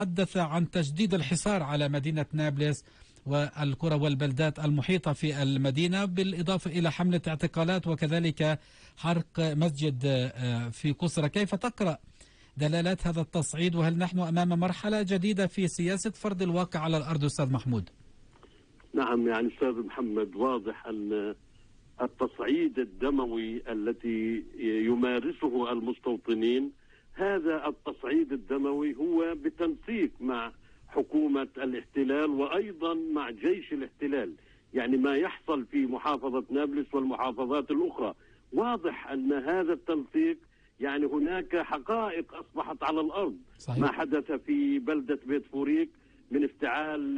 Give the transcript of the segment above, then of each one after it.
تحدث عن تجديد الحصار على مدينة نابلس والقرى والبلدات المحيطة في المدينة، بالإضافة إلى حملة اعتقالات وكذلك حرق مسجد في قصرى. كيف تقرأ دلالات هذا التصعيد، وهل نحن أمام مرحلة جديدة في سياسة فرض الواقع على الأرض أستاذ محمود؟ نعم، يعني أستاذ محمد، واضح أن التصعيد الدموي التي يمارسه المستوطنين، هذا التصعيد الدموي هو بتنسيق مع حكومة الاحتلال وأيضا مع جيش الاحتلال. يعني ما يحصل في محافظة نابلس والمحافظات الأخرى، واضح أن هذا التنسيق، يعني هناك حقائق أصبحت على الأرض. صحيح. ما حدث في بلدة بيت فوريك من افتعال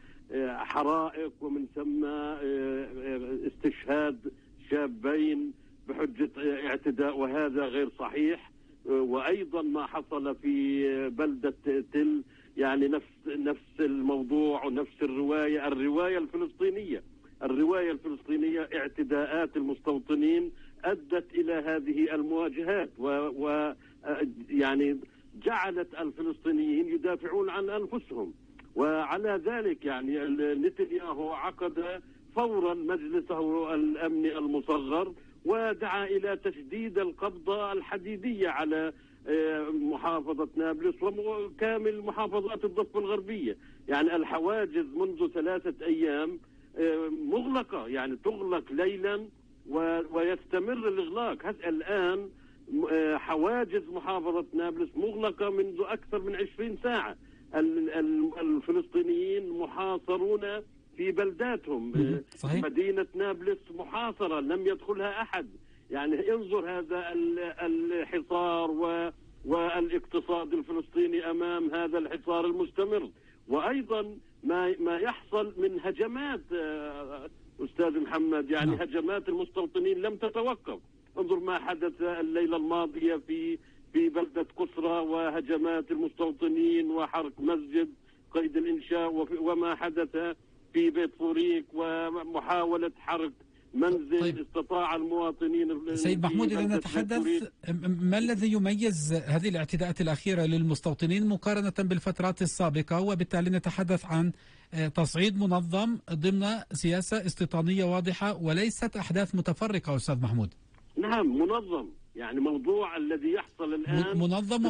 حرائق ومن ثم استشهاد شابين بحجة اعتداء، وهذا غير صحيح. وأيضا ما حصل في بلدة تل، يعني نفس الموضوع ونفس الرواية الفلسطينية اعتداءات المستوطنين أدت إلى هذه المواجهات، ويعني جعلت الفلسطينيين يدافعون عن أنفسهم. وعلى ذلك يعني نتنياهو عقد فورا مجلسه الأمني المصغر ودعا إلى تشديد القبضة الحديدية على محافظة نابلس وكامل محافظات الضفة الغربية. يعني الحواجز منذ 3 أيام مغلقة، يعني تغلق ليلا ويستمر الإغلاق. الآن حواجز محافظة نابلس مغلقة منذ أكثر من 20 ساعة. الفلسطينيين محاصرون في بلداتهم. صحيح. مدينة نابلس محاصرة لم يدخلها أحد. يعني انظر هذا الحصار والاقتصاد الفلسطيني أمام هذا الحصار المستمر. وأيضا ما يحصل من هجمات أستاذ محمد، يعني هجمات المستوطنين لم تتوقف. انظر ما حدث الليلة الماضية في بلدة قصرى، وهجمات المستوطنين وحرق مسجد قيد الإنشاء، وما حدث في بيت فوريك ومحاولة حرق منزل. طيب. استطاع المواطنين. سيد محمود، إذا نتحدث، ما الذي يميز هذه الاعتداءات الأخيرة للمستوطنين مقارنة بالفترات السابقة؟ وبالتالي نتحدث عن تصعيد منظم ضمن سياسة استيطانية واضحة وليست أحداث متفرقة أستاذ محمود. نعم، منظم. يعني موضوع الذي يحصل الآن منظم،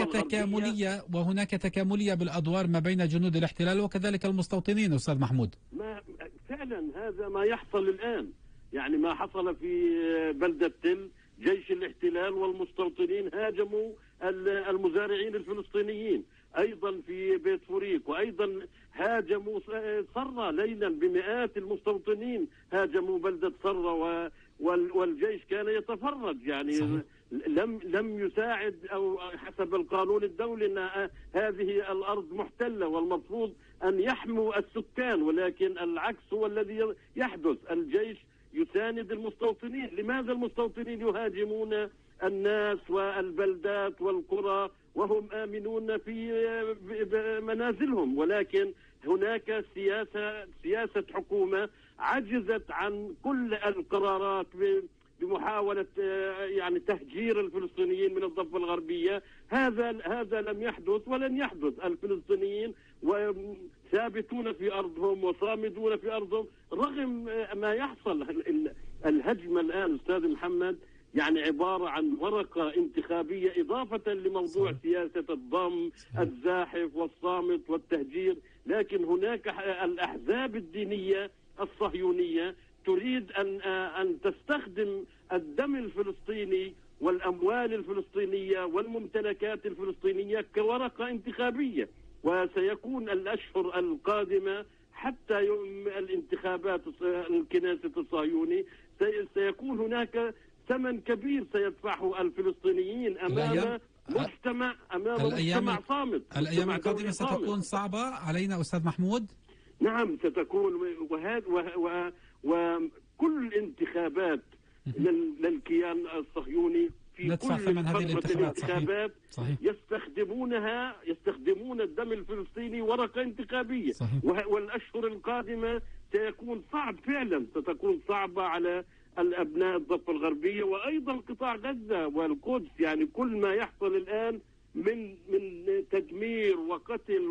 وهناك تكاملية بالأدوار ما بين جنود الاحتلال وكذلك المستوطنين أستاذ محمود. فعلا هذا ما يحصل الآن. يعني ما حصل في بلدة تل، جيش الاحتلال والمستوطنين هاجموا المزارعين الفلسطينيين. أيضا في بيت فوريك، وأيضا هاجموا صرة ليلا بمئات المستوطنين هاجموا بلدة صرة، والجيش كان يتفرج. يعني صحيح. لم يساعد، أو حسب القانون الدولي أن هذه الأرض محتلة والمفروض أن يحموا السكان، ولكن العكس هو الذي يحدث. الجيش يساند المستوطنين. لماذا المستوطنين يهاجمون الناس والبلدات والقرى وهم آمنون في منازلهم؟ ولكن هناك سياسة حكومة عجزت عن كل القرارات بمحاولة يعني تهجير الفلسطينيين من الضفة الغربية. هذا لم يحدث ولن يحدث. الفلسطينيين ثابتون في أرضهم وصامدون في أرضهم رغم ما يحصل. الهجمة الآن أستاذ محمد يعني عبارة عن ورقة انتخابية، إضافة لموضوع سياسة الضم الزاحف والصامت والتهجير. لكن هناك الأحزاب الدينية الصهيونية تريد أن تستخدم الدم الفلسطيني والأموال الفلسطينية والممتلكات الفلسطينية كورقة انتخابية. وسيكون الأشهر القادمة حتى يوم الانتخابات الكنيسة الصهيوني سيكون هناك ثمن كبير سيدفعه الفلسطينيين أمام مجتمع صامت. الأيام القادمة ستكون صعبة علينا أستاذ محمود. نعم ستكون، وكل الانتخابات للكيان الصهيوني في ندفع ثمن هذه الانتخابات. صحيح. يستخدمون الدم الفلسطيني ورقة انتخابية. صحيح. والأشهر القادمة سيكون صعب فعلا، ستكون صعبة على الأبناء الضفة الغربية وأيضا قطاع غزة والقدس. يعني كل ما يحصل الآن من تدمير وقتل